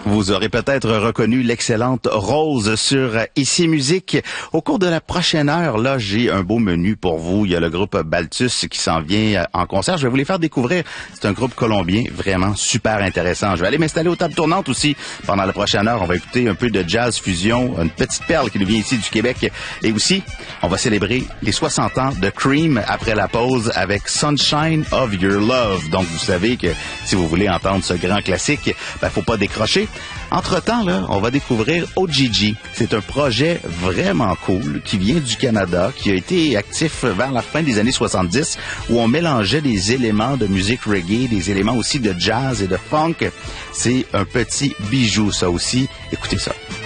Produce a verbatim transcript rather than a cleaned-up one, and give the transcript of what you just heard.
Vous aurez peut-être reconnu l'excellente Rose sur Ici Musique. Au cours de la prochaine heure, là, j'ai un beau menu pour vous. Il y a le groupe Balthus qui s'en vient en concert. Je vais vous les faire découvrir. C'est un groupe colombien vraiment super intéressant. Je vais aller m'installer aux tables tournantes aussi. Pendant la prochaine heure, on va écouter un peu de jazz fusion, une petite perle qui nous vient ici du Québec. Et aussi, on va célébrer les soixante ans de Cream après la pause avec Sunshine of Your Love. Donc, vous savez que si vous voulez entendre ce grand classique, ben, faut pas décrocher. Entre-temps, là, on va découvrir O G G. C'est un projet vraiment cool qui vient du Canada, qui a été actif vers la fin des années soixante-dix, où on mélangeait des éléments de musique reggae, des éléments aussi de jazz et de funk. C'est un petit bijou, ça aussi. Écoutez ça.